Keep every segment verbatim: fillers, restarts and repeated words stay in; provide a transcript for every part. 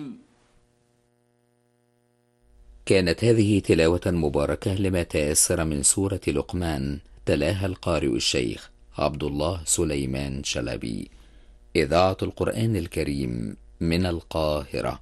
كانت هذه تلاوة مباركة لما تيسر من سورة لقمان، تلاها القارئ الشيخ عبد الله سليمان شلبي. إذاعة القرآن الكريم من القاهرة.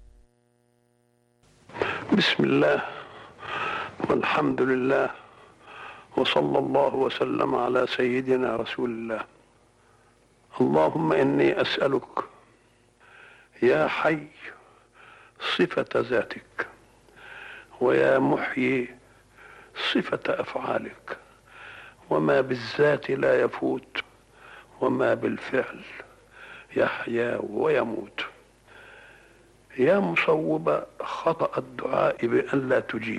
بسم الله والحمد لله، وصلى الله وسلم على سيدنا رسول الله. اللهم إني أسألك يا حي صفة ذاتك، ويا محيي صفة أفعالك، وما بالذات لا يفوت وما بالفعل يحيا ويموت. يا مصوب خطأ الدعاء بأن لا تجيب،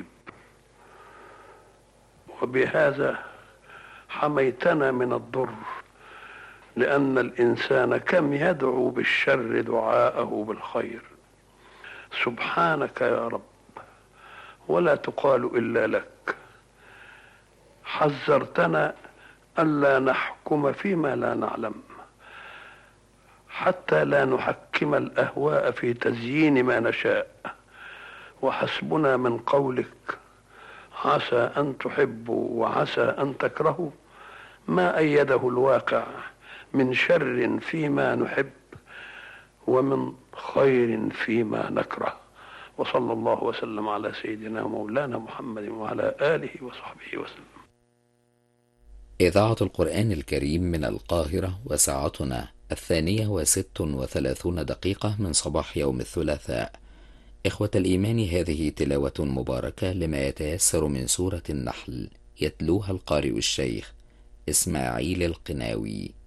وبهذا حميتنا من الضر، لأن الإنسان كم يدعو بالشر دعاءه بالخير. سبحانك يا رب، ولا تقال إلا لك. حذرتنا ألا نحكم فيما لا نعلم، حتى لا نحكم الأهواء في تزيين ما نشاء. وحسبنا من قولك عسى أن تحبوا وعسى أن تكرهوا ما أيده الواقع من شر فيما نحب ومن خير فيما نكره. وصلى الله وسلم على سيدنا مولانا محمد وعلى آله وصحبه وسلم. إذاعة القرآن الكريم من القاهرة، وساعتنا الثانية وست وثلاثون دقيقة من صباح يوم الثلاثاء. إخوة الإيمان، هذه تلاوة مباركة لما يتيسر من سورة النحل، يتلوها القارئ الشيخ إسماعيل القناوي.